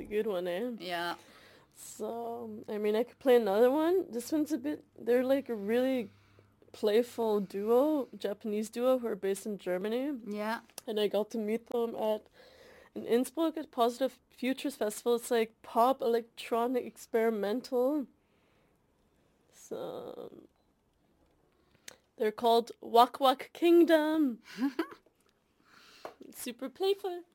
a good one, eh? Yeah. So, I mean, I could play another one. This one's a bit, they're like a really playful duo, Japanese duo who are based in Germany. Yeah. And I got to meet them in Innsbruck at Positive Futures Festival. It's like pop, electronic, experimental. So, they're called Wak Wak Kingdom. Super playful.